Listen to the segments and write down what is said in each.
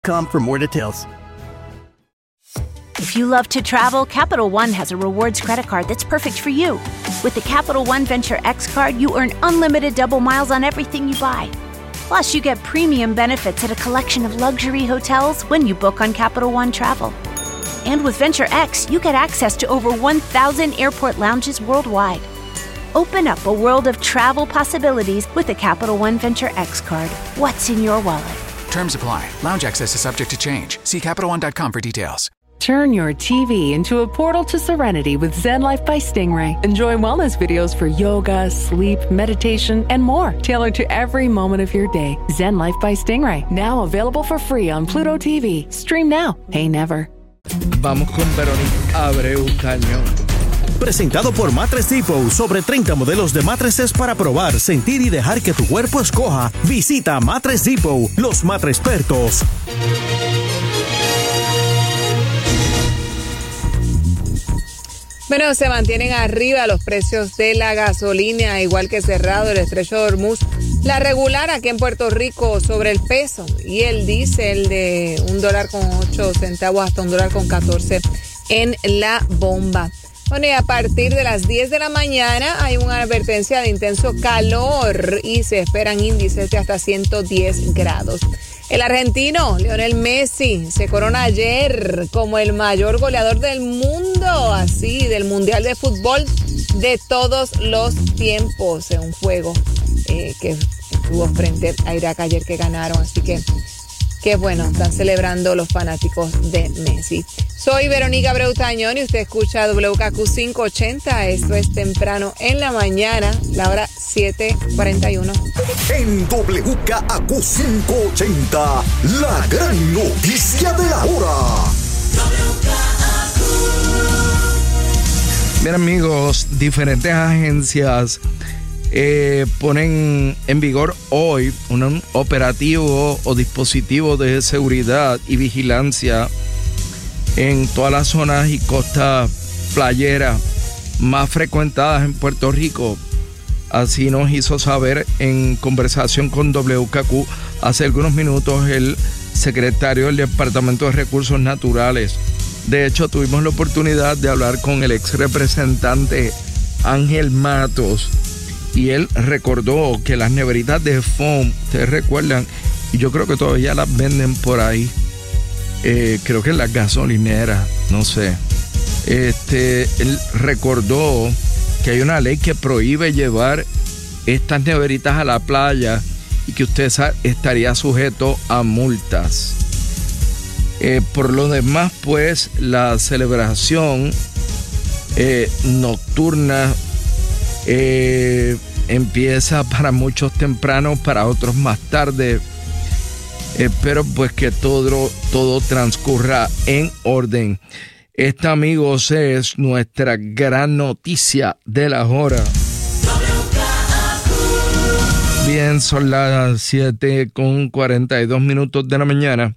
Come for more details. If you love to travel, Capital One has a rewards credit card that's perfect for you. With the Capital One Venture X card, you earn unlimited double miles on everything you buy. Plus, you get premium benefits at a collection of luxury hotels when you book on Capital One Travel. And with Venture X, you get access to over 1,000 airport lounges worldwide. Open up a world of travel possibilities with the Capital One Venture X card. What's in your wallet? Terms apply. Lounge access is subject to change. See CapitalOne.com for details. Turn your TV into a portal to serenity with Zen Life by Stingray. Enjoy wellness videos for yoga, sleep, meditation, and more, tailored to every moment of your day. Zen Life by Stingray, now available for free on Pluto TV. Stream now, pay never. Vamos con Verónica Abreu Cañón. Presentado por Mattress Depot, sobre 30 modelos de mattresses para probar, sentir y dejar que tu cuerpo escoja. Visita Mattress Depot, los matres expertos. Bueno, se mantienen arriba los precios de la gasolina, igual que cerrado el estrecho de Hormuz. La regular aquí en Puerto Rico sobre el peso y el diésel de $1.08 hasta $1.14 en la bomba. Bueno, y a partir de las 10 de la mañana hay una advertencia de intenso calor y se esperan índices de hasta 110 grados. El argentino Lionel Messi se corona ayer como el mayor goleador del mundo, así, del Mundial de Fútbol de todos los tiempos, en un juego que estuvo frente a Irak ayer que ganaron, así que qué bueno, están celebrando los fanáticos de Messi. Soy Verónica Abreu Tañón y usted escucha WKQ 580. Esto es temprano en la mañana, la hora 7:41. En WKQ 580, la gran noticia de la hora. Bien, amigos, diferentes agencias ponen en vigor hoy un operativo o dispositivo de seguridad y vigilancia en todas las zonas y costas playeras más frecuentadas en Puerto Rico. Así nos hizo saber en conversación con WKQ hace algunos minutos el secretario del Departamento de Recursos Naturales. De hecho, tuvimos la oportunidad de hablar con el ex representante Ángel Matos y él recordó que las neveritas de foam, ustedes recuerdan, y yo creo que todavía las venden por ahí, creo que en las gasolineras, no sé. Él recordó que hay una ley que prohíbe llevar estas neveritas a la playa y que usted estaría sujeto a multas. Por lo demás, pues, la celebración nocturna empieza para muchos temprano, para otros más tarde. Espero pues que todo transcurra en orden. Esta, amigos, es nuestra gran noticia de la hora. Bien, son las 7:42 de la mañana.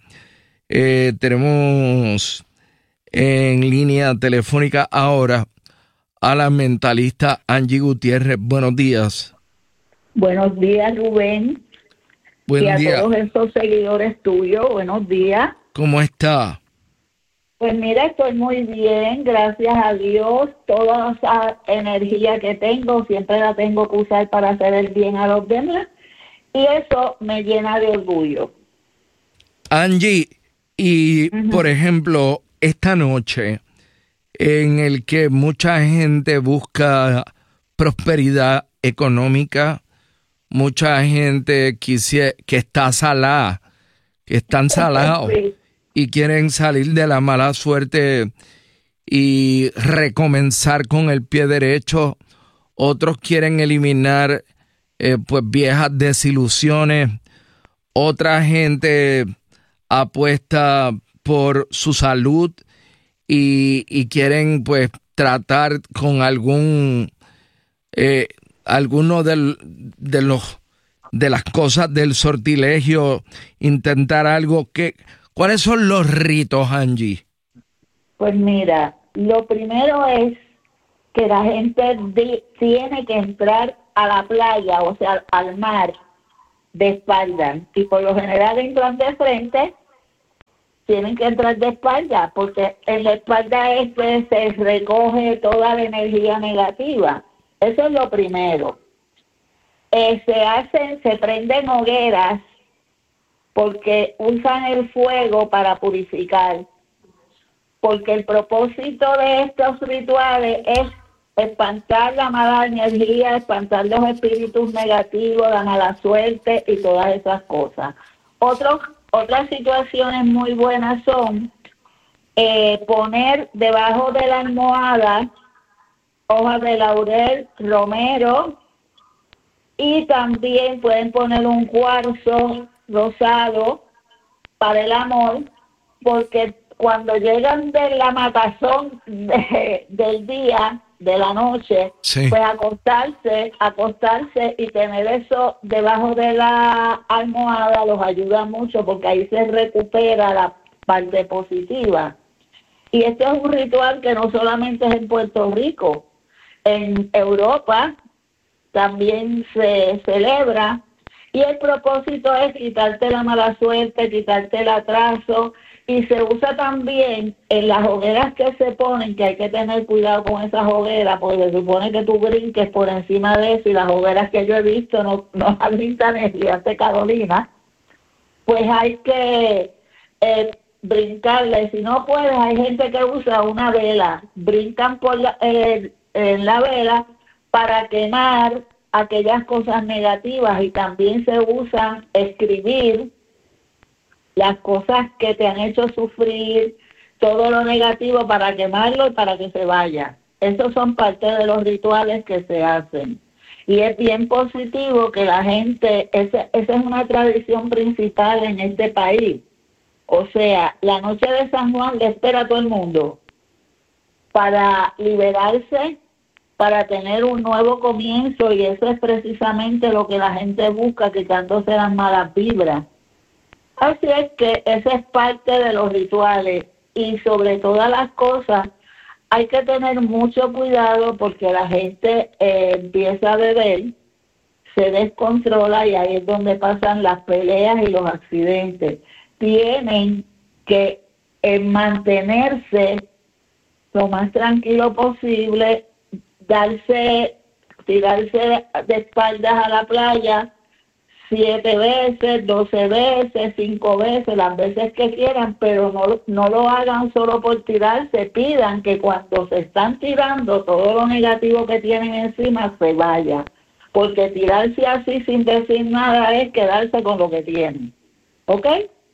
Tenemos en línea telefónica ahora a la mentalista Angie Gutiérrez. Buenos días. Buenos días, Rubén. Buen día. A todos estos seguidores tuyos, buenos días. ¿Cómo está? Pues mira, estoy muy bien, gracias a Dios. Toda esa energía que tengo, siempre la tengo que usar para hacer el bien a los demás. Y eso me llena de orgullo. Angie, y por ejemplo, esta noche en el que mucha gente busca prosperidad económica, mucha gente que está salada, que están salados Sí. y quieren salir de la mala suerte y recomenzar con el pie derecho. Otros quieren eliminar pues viejas desilusiones. Otra gente apuesta por su salud y quieren pues tratar con alguno de las cosas del sortilegio, intentar algo que... ¿Cuáles son los ritos, Angie? Pues mira, lo primero es que la gente tiene que entrar a la playa, o sea, al mar, de espalda. Y por lo general entran de frente tienen que entrar de espalda, porque en la espalda se recoge toda la energía negativa. Eso es lo primero. Se prenden hogueras porque usan el fuego para purificar. Porque el propósito de estos rituales es espantar la mala energía, espantar los espíritus negativos, la mala suerte y todas esas cosas. Otras situaciones muy buenas son poner debajo de la almohada hojas de laurel, romero, y también pueden poner un cuarzo rosado para el amor, porque cuando llegan de la matazón del día, de la noche, sí, pues acostarse y tener eso debajo de la almohada los ayuda mucho, porque ahí se recupera la parte positiva. Y este es un ritual que no solamente es en Puerto Rico, en Europa también se celebra, y el propósito es quitarte la mala suerte, quitarte el atraso, y se usa también en las hogueras que se ponen, que hay que tener cuidado con esas hogueras, porque se supone que tú brinques por encima de eso, y las hogueras que yo he visto no brincan el día de Carolina, pues hay que brincarle. Si no puedes, hay gente que usa una vela, brincan en la vela para quemar aquellas cosas negativas, y también se usa escribir las cosas que te han hecho sufrir, todo lo negativo, para quemarlo y para que se vaya. Esos son parte de los rituales que se hacen. Y es bien positivo que la gente, esa es una tradición principal en este país. O sea, la noche de San Juan le espera a todo el mundo para liberarse, para tener un nuevo comienzo, y eso es precisamente lo que la gente busca, quitándose las malas vibras. Así es que esa es parte de los rituales, y sobre todas las cosas hay que tener mucho cuidado, porque la gente empieza a beber, se descontrola, y ahí es donde pasan las peleas y los accidentes. Tienen que mantenerse lo más tranquilo posible, tirarse de espaldas a la playa 7 veces, 12 veces, 5 veces, las veces que quieran, pero no lo hagan solo por tirarse. Pidan que cuando se están tirando, todo lo negativo que tienen encima se vaya, porque tirarse así sin decir nada es quedarse con lo que tienen. ¿Ok?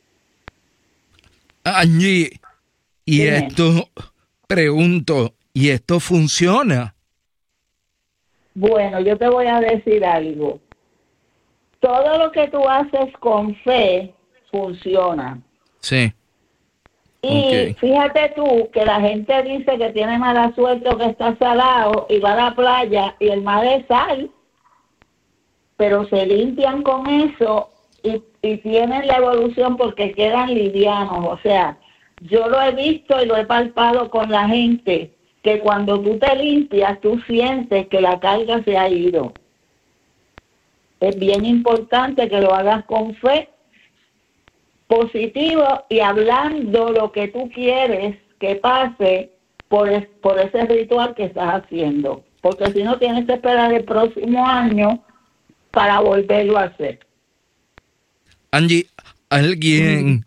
Angie, y Dime. esto, pregunto, ¿y esto funciona? Bueno, yo te voy a decir algo. Todo lo que tú haces con fe funciona. Sí. Y Okay. Fíjate tú que la gente dice que tiene mala suerte o que está salado y va a la playa y el mar es sal, pero se limpian con eso y tienen la evolución porque quedan livianos. O sea, yo lo he visto y lo he palpado con la gente, que cuando tú te limpias, tú sientes que la carga se ha ido. Es bien importante que lo hagas con fe, positivo, y hablando lo que tú quieres que pase por ese ritual que estás haciendo. Porque si no, tienes que esperar el próximo año para volverlo a hacer. Angie, alguien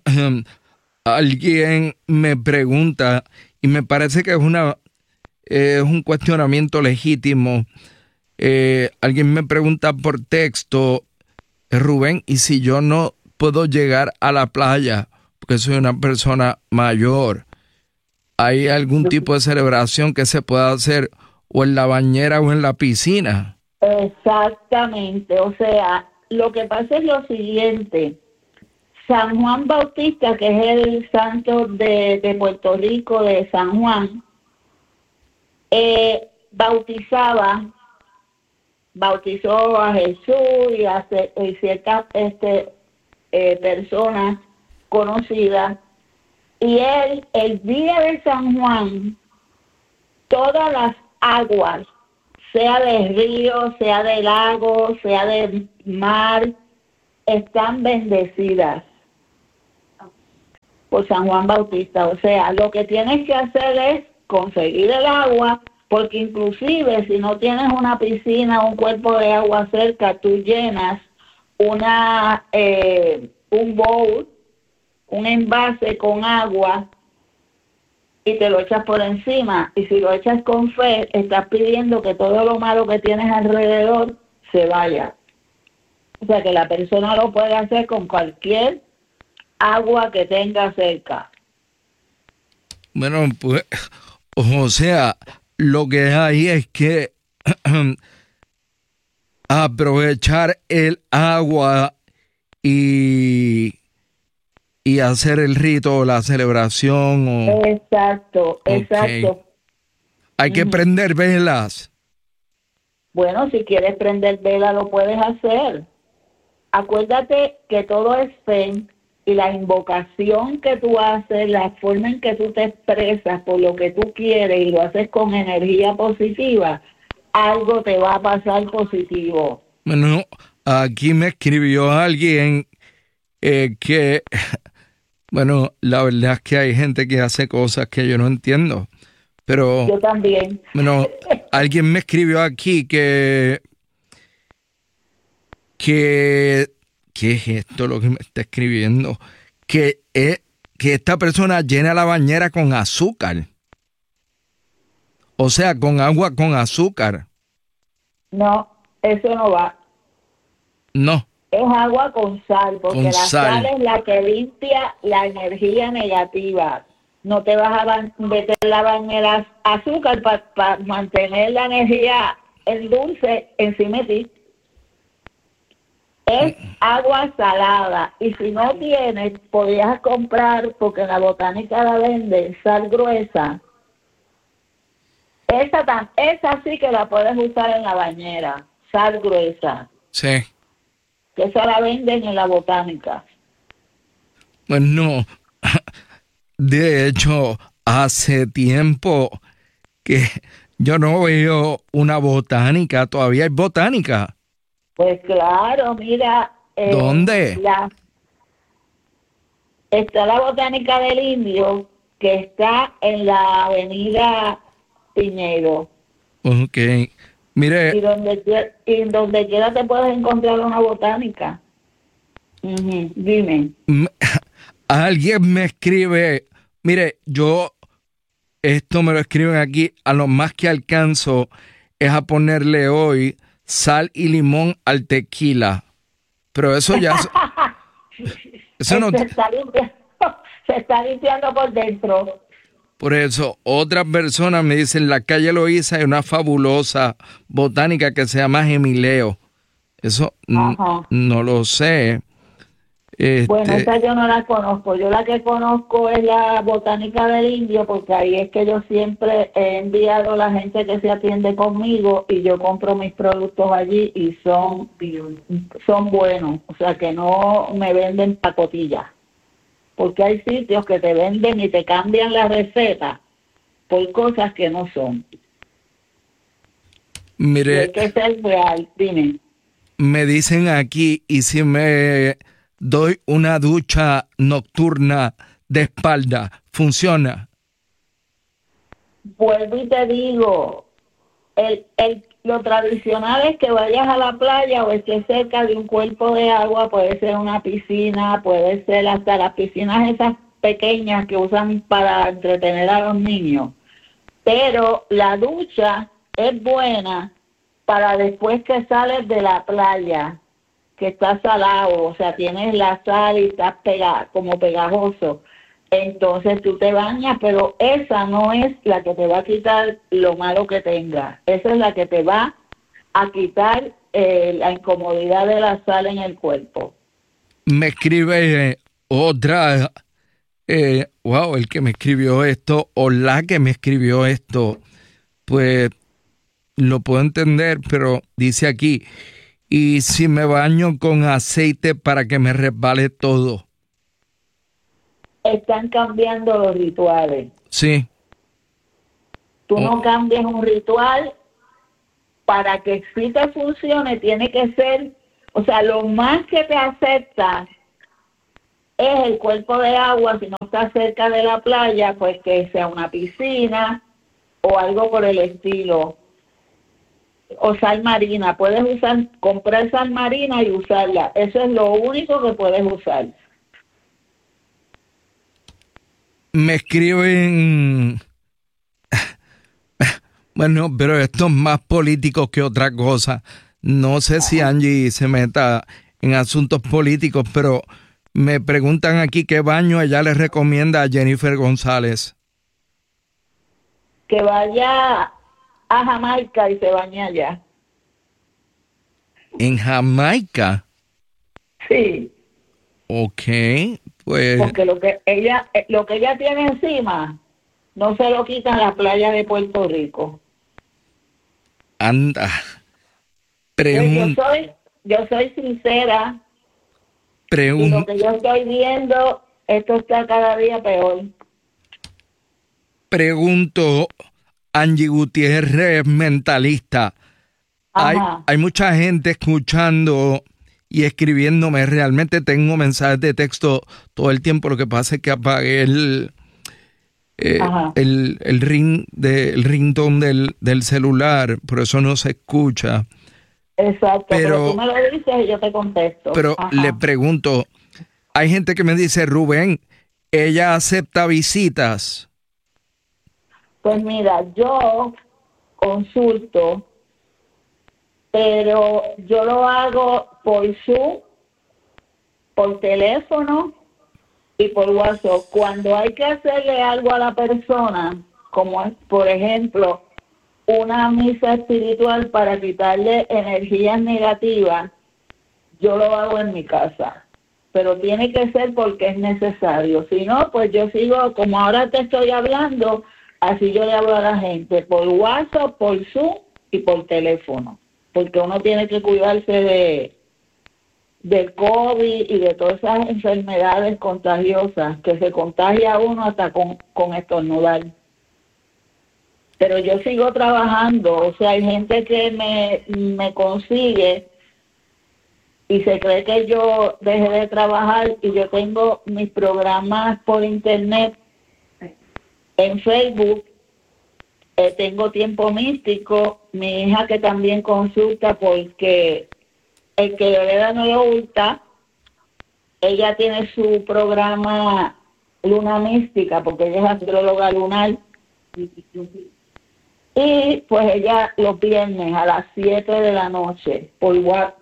me pregunta, y me parece que es un cuestionamiento legítimo. Alguien me pregunta por texto, Rubén, ¿y si yo no puedo llegar a la playa porque soy una persona mayor? ¿Hay algún tipo de celebración que se pueda hacer o en la bañera o en la piscina? Exactamente, o sea, lo que pasa es lo siguiente. San Juan Bautista, que es el santo de Puerto Rico, de San Juan, bautizó a Jesús y a ciertas personas conocidas, y él, el día de San Juan, todas las aguas, sea de río, sea de lago, sea de mar, están bendecidas. por San Juan Bautista. O sea, lo que tienes que hacer es conseguir el agua, porque inclusive si no tienes una piscina o un cuerpo de agua cerca, tú llenas un bowl, un envase con agua y te lo echas por encima. Y si lo echas con fe, estás pidiendo que todo lo malo que tienes alrededor se vaya. O sea, que la persona lo puede hacer con cualquier agua que tenga cerca. Bueno, pues, o sea, lo que hay es que aprovechar el agua y hacer el rito, la celebración. Exacto. Hay que prender velas. Bueno, si quieres prender vela lo puedes hacer. Acuérdate que todo es fe y la invocación que tú haces, la forma en que tú te expresas por lo que tú quieres y lo haces con energía positiva, algo te va a pasar positivo. Bueno, aquí me escribió alguien que, bueno, la verdad es que hay gente que hace cosas que yo no entiendo, pero... Yo también. Bueno, alguien me escribió aquí que ¿qué es esto lo que me está escribiendo? Que esta persona llena la bañera con azúcar. O sea, con agua con azúcar. No, eso no va. No. Es agua con sal, porque la sal es la que limpia la energía negativa. No te vas a meter la bañera azúcar para mantener la energía el dulce encima de ti. Es agua salada, y si no tienes, podrías comprar, porque en la botánica la venden, sal gruesa. Esa sí que la puedes usar en la bañera, sal gruesa. Sí. Que esa la venden en la botánica. Pues no, de hecho, hace tiempo que yo no veo una botánica, todavía hay botánica. Pues claro, mira. ¿Dónde? Está la botánica del Indio, que está en la avenida Piñero. Ok. Mire. Y donde quiera te puedes encontrar una botánica. Dime. Alguien me escribe, mire, esto me lo escriben aquí, a lo más que alcanzo es a ponerle hoy sal y limón al tequila. Pero eso ya... eso no... Se está limpiando por dentro. Por eso, otras personas me dicen, en la calle Loíza hay una fabulosa botánica que se llama Gemileo. Eso no lo sé. Bueno, esa yo no la conozco. Yo la que conozco es la botánica del Indio, porque ahí es que yo siempre he enviado a la gente que se atiende conmigo y yo compro mis productos allí y son buenos. O sea, que no me venden pacotillas. Porque hay sitios que te venden y te cambian la receta por cosas que no son. Mire, hay que ser real, dime. Me dicen aquí, y si me doy una ducha nocturna de espalda, ¿funciona? Vuelvo y te digo, lo tradicional es que vayas a la playa o estés cerca de un cuerpo de agua, puede ser una piscina, puede ser hasta las piscinas esas pequeñas que usan para entretener a los niños. Pero la ducha es buena para después que sales de la playa, que está salado, o sea, tienes la sal y estás como pegajoso. Entonces tú te bañas, pero esa no es la que te va a quitar lo malo que tengas. Esa es la que te va a quitar la incomodidad de la sal en el cuerpo. Me escribe otra, el que me escribió esto, o la que me escribió esto, pues lo puedo entender, pero dice aquí, y si me baño con aceite para que me resbale todo. Están cambiando los rituales. Sí. Tú no cambias un ritual para que sí te funcione, tiene que ser, o sea, lo más que te acepta es el cuerpo de agua, si no está cerca de la playa, pues que sea una piscina o algo por el estilo. O sal marina, puedes comprar sal marina y usarla. Eso es lo único que puedes usar. Me escriben, bueno, pero esto es más político que otra cosa. No sé si Angie se meta en asuntos políticos, pero me preguntan aquí qué baño ella le recomienda a Jennifer González. Que vaya a Jamaica y se bañe allá. ¿En Jamaica? Sí. Ok, pues... Porque lo que ella tiene encima no se lo quita en la playa de Puerto Rico. Anda. Yo soy sincera. Y lo que yo estoy viendo, esto está cada día peor. Pregunto, Angie Gutiérrez, mentalista. Hay mucha gente escuchando y escribiéndome. Realmente tengo mensajes de texto todo el tiempo. Lo que pasa es que apagué el ringtone del celular, por eso no se escucha. Exacto, pero tú me lo dices y yo te contesto. Pero le pregunto, hay gente que me dice, Rubén, ¿ella acepta visitas? Pues mira, yo consulto, pero yo lo hago por Zoom, por teléfono y por WhatsApp. Cuando hay que hacerle algo a la persona, como es, por ejemplo, una misa espiritual para quitarle energías negativas, yo lo hago en mi casa. Pero tiene que ser porque es necesario. Si no, pues yo sigo, como ahora te estoy hablando, así yo le hablo a la gente, por WhatsApp, por Zoom y por teléfono. Porque uno tiene que cuidarse del COVID y de todas esas enfermedades contagiosas que se contagia uno hasta con estornudar. Pero yo sigo trabajando, o sea, hay gente que me consigue y se cree que yo dejé de trabajar y yo tengo mis programas por internet en Facebook, tengo Tiempo Místico, mi hija que también consulta porque el que Loreda no lo hurta, ella tiene su programa Luna Mística porque ella es astróloga lunar. Y pues ella los viernes a las 7 de la noche por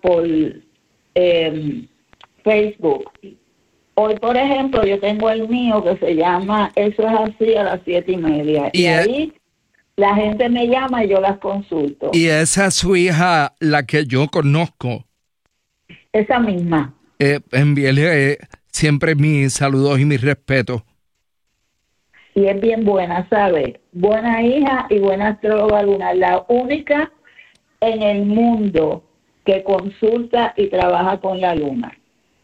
Facebook. Hoy, por ejemplo, yo tengo el mío que se llama Eso es Así a las 7:30. Y ahí la gente me llama y yo las consulto. ¿Y esa es su hija, la que yo conozco? Esa misma. Envíele siempre mis saludos y mis respetos. Y es bien buena, ¿sabes? Buena hija y buena astróloga lunar. La única en el mundo que consulta y trabaja con la luna.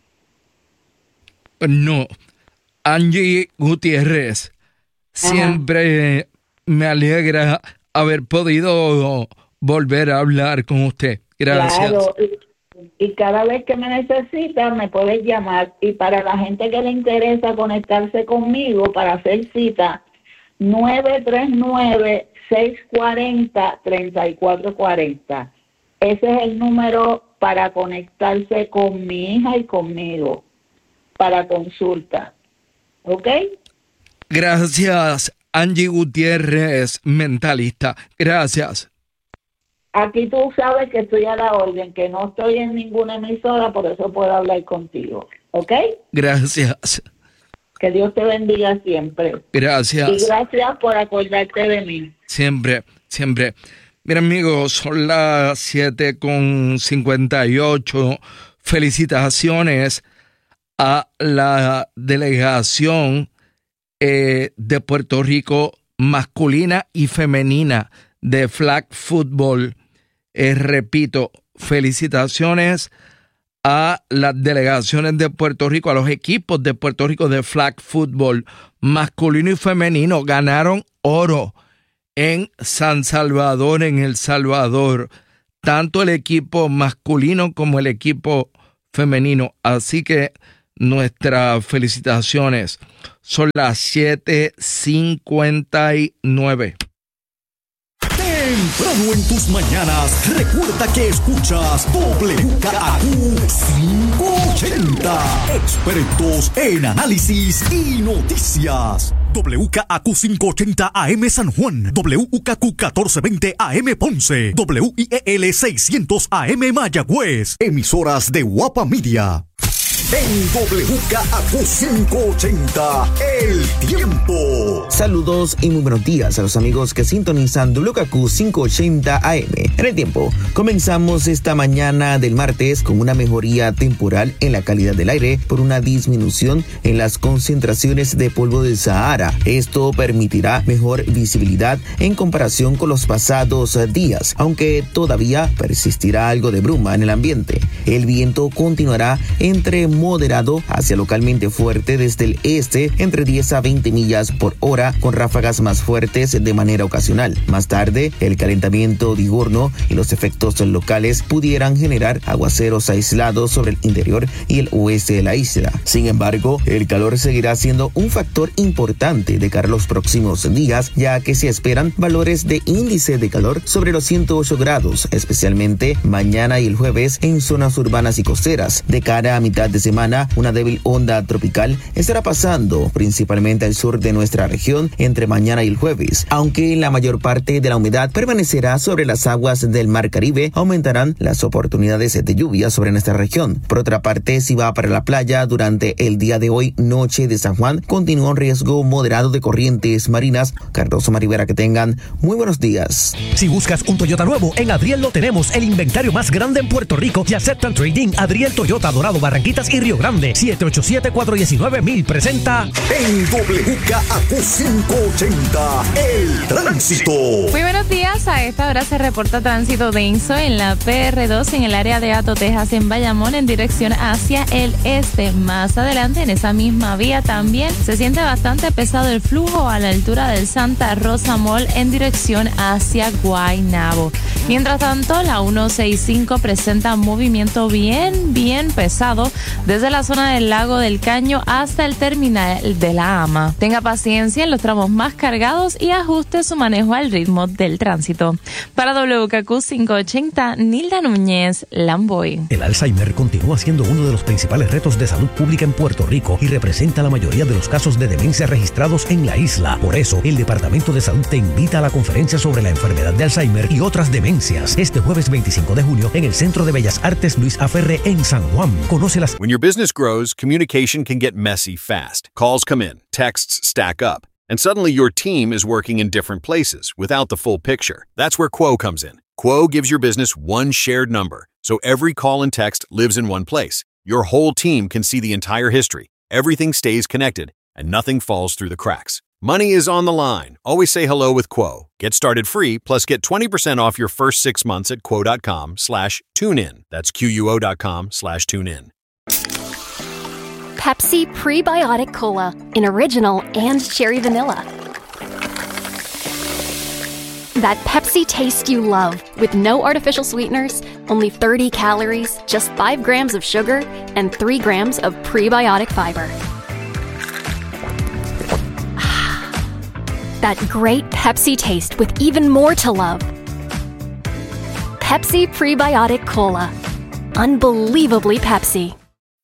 No, Angie Gutiérrez, siempre me alegra haber podido volver a hablar con usted. Gracias. Claro, y cada vez que me necesita me puedes llamar. Y para la gente que le interesa conectarse conmigo para hacer cita, 939-640-3440. Ese es el número para conectarse con mi hija y conmigo para consulta. ¿Ok? Gracias, Angie Gutiérrez, mentalista. Gracias. Aquí tú sabes que estoy a la orden, que no estoy en ninguna emisora, por eso puedo hablar contigo. ¿Ok? Gracias. Que Dios te bendiga siempre. Gracias. Y gracias por acordarte de mí. Siempre, siempre. Mira, amigos, son las 7:58. Felicitaciones a la delegación de Puerto Rico masculina y femenina de flag football. Repito, felicitaciones a las delegaciones de Puerto Rico, a los equipos de Puerto Rico de flag football masculino y femenino. Ganaron oro en San Salvador, en El Salvador, tanto el equipo masculino como el equipo femenino. Así que nuestras felicitaciones. Son las 7:59. Temprano en tus mañanas, recuerda que escuchas WKAQ 580. Expertos en análisis y noticias. WKAQ 580 AM San Juan, WKAQ 1420 AM Ponce, WIEL 600 AM Mayagüez. Emisoras de Guapa Media. En WKAQ 580, El Tiempo. Saludos y muy buenos días a los amigos que sintonizan WKAQ 580 AM. En El Tiempo, comenzamos esta mañana del martes con una mejoría temporal en la calidad del aire por una disminución en las concentraciones de polvo del Sahara. Esto permitirá mejor visibilidad en comparación con los pasados días, aunque todavía persistirá algo de bruma en el ambiente. El viento continuará entre moderado hacia localmente fuerte desde el este entre 10 a 20 millas por hora con ráfagas más fuertes de manera ocasional. Más tarde, el calentamiento diurno y los efectos locales pudieran generar aguaceros aislados sobre el interior y el oeste de la isla. Sin embargo, el calor seguirá siendo un factor importante de cara a los próximos días, ya que se esperan valores de índice de calor sobre los 108 grados, especialmente mañana y el jueves en zonas urbanas y costeras. De cara a mitad de semana, una débil onda tropical estará pasando principalmente al sur de nuestra región entre mañana y el jueves. Aunque la mayor parte de la humedad permanecerá sobre las aguas del Mar Caribe, aumentarán las oportunidades de lluvia sobre nuestra región. Por otra parte, si va para la playa durante el día de hoy, noche de San Juan, continúa un riesgo moderado de corrientes marinas. Cardoso Marivera, que tengan muy buenos días. Si buscas un Toyota nuevo, en Adriel lo tenemos, el inventario más grande en Puerto Rico y aceptan trading. Adriel Toyota, Dorado, Barranquitas y Río Grande. 787-419-1000 presenta en WKAQ 580 El Tránsito. Muy buenos días. A esta hora se reporta tránsito denso en la PR2 en el área de Hato, Texas, en Bayamón, en dirección hacia el este. Más adelante, en esa misma vía también se siente bastante pesado el flujo a la altura del Santa Rosa Mall en dirección hacia Guaynabo. Mientras tanto, la 165 presenta movimiento bien pesado desde la zona del Lago del Caño hasta el terminal de La Ama. Tenga paciencia en los tramos más cargados y ajuste su manejo al ritmo del tránsito. Para WKAQ 580, Nilda Núñez, Lamboy. El Alzheimer continúa siendo uno de los principales retos de salud pública en Puerto Rico y representa la mayoría de los casos de demencia registrados en la isla. Por eso, el Departamento de Salud te invita a la conferencia sobre la enfermedad de Alzheimer y otras demencias este jueves 25 de junio en el Centro de Bellas Artes Luis Aferre en San Juan. Conoce las... When your business grows, communication can get messy fast. Calls come in, texts stack up, and suddenly your team is working in different places without the full picture. That's where Quo comes in. Quo gives your business one shared number, so every call and text lives in one place. Your whole team can see the entire history. Everything stays connected, and nothing falls through the cracks. Money is on the line. Always say hello with Quo. Get started free, plus get 20% off your first 6 months at quo.com/tunein. That's QUO.com/tunein. Pepsi Prebiotic Cola in original and cherry vanilla. That Pepsi taste you love with no artificial sweeteners, only 30 calories, just 5 grams of sugar, and 3 grams of prebiotic fiber. That great Pepsi taste with even more to love. Pepsi Prebiotic Cola. Unbelievably Pepsi.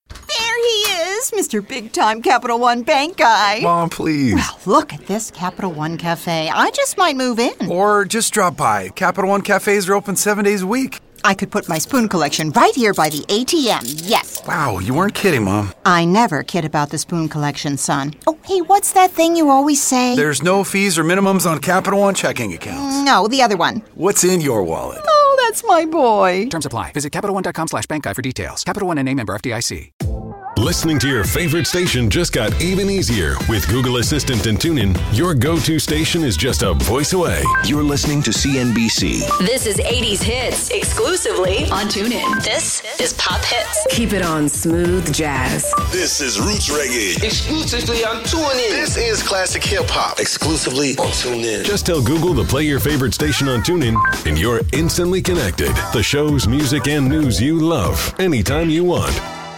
Mr. Big-Time Capital One Bank guy. Mom, please. Well, look at this Capital One Cafe. I just might move in. Or just drop by. Capital One Cafes are open 7 days a week. I could put my spoon collection right here by the ATM, yes. Wow, you weren't kidding, Mom. I never kid about the spoon collection, son. Oh, hey, what's that thing you always say? There's no fees or minimums on Capital One checking accounts. No, the other one. What's in your wallet? Oh, that's my boy. Terms apply. Visit CapitalOne.com/bankguide for details. Capital One NA, member FDIC. Listening to your favorite station just got even easier. With Google Assistant and TuneIn, your go-to station is just a voice away. You're listening to CNBC. This is 80s Hits, exclusively on TuneIn. This is Pop Hits. Keep it on smooth jazz. This is Roots Reggae, exclusively on TuneIn. This is Classic Hip Hop, exclusively on TuneIn. Just tell Google to play your favorite station on TuneIn, and you're instantly connected. The shows, music, and news you love, anytime you want.